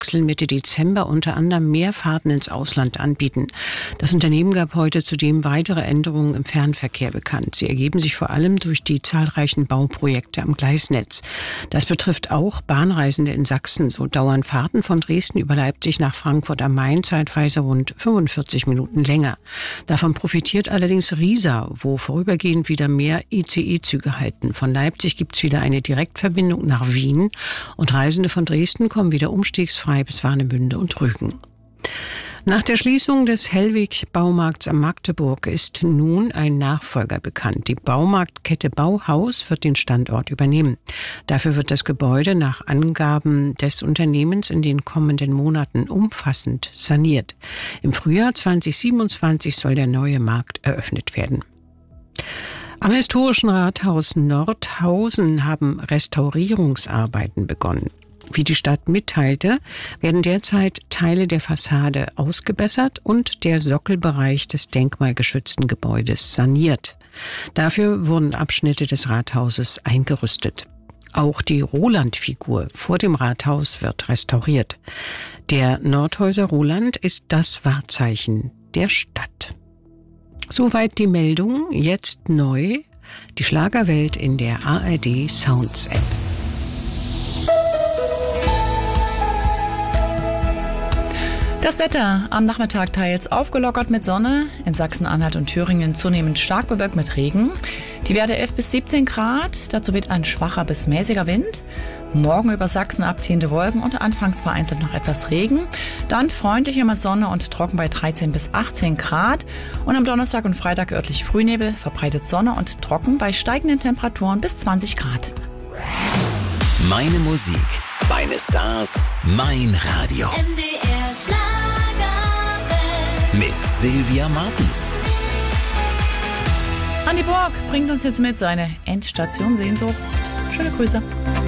Axel Mitte Dezember unter anderem mehr Fahrten ins Ausland anbieten. Das Unternehmen gab heute zudem weitere Änderungen im Fernverkehr bekannt. Sie ergeben sich vor allem durch die zahlreichen Bauprojekte am Gleisnetz. Das betrifft auch Bahnreisende in Sachsen. So dauern Fahrten von Dresden über Leipzig nach Frankfurt am Main zeitweise rund 45 Minuten länger. Davon profitiert allerdings Riesa, wo vorübergehend wieder mehr ICE-Züge halten. Von Leipzig gibt es wieder eine Direktverbindung nach Wien und Reisende von Dresden kommen wieder umstiegsfrei bis Warnemünde und Rügen. Nach der Schließung des Hellwig-Baumarkts am Magdeburg ist nun ein Nachfolger bekannt. Die Baumarktkette Bauhaus wird den Standort übernehmen. Dafür wird das Gebäude nach Angaben des Unternehmens in den kommenden Monaten umfassend saniert. Im Frühjahr 2027 soll der neue Markt eröffnet werden. Am historischen Rathaus Nordhausen haben Restaurierungsarbeiten begonnen. Wie die Stadt mitteilte, werden derzeit Teile der Fassade ausgebessert und der Sockelbereich des denkmalgeschützten Gebäudes saniert. Dafür wurden Abschnitte des Rathauses eingerüstet. Auch die Roland-Figur vor dem Rathaus wird restauriert. Der Nordhäuser Roland ist das Wahrzeichen der Stadt. Soweit die Meldung. Jetzt neu die Schlagerwelt in der ARD Sounds App. Das Wetter am Nachmittag teils aufgelockert mit Sonne, in Sachsen-Anhalt und Thüringen zunehmend stark bewölkt mit Regen. Die Werte 11 bis 17 Grad, dazu weht ein schwacher bis mäßiger Wind. Morgen über Sachsen abziehende Wolken und anfangs vereinzelt noch etwas Regen. Dann freundlicher mit Sonne und trocken bei 13 bis 18 Grad. Und am Donnerstag und Freitag örtlich Frühnebel, verbreitet Sonne und trocken bei steigenden Temperaturen bis 20 Grad. Meine Musik, meine Stars, mein Radio. MDR Schlagerwelt. Mit Sylvia Martens. Andi Borg bringt uns jetzt mit seine Endstation Sehnsucht. Schöne Grüße.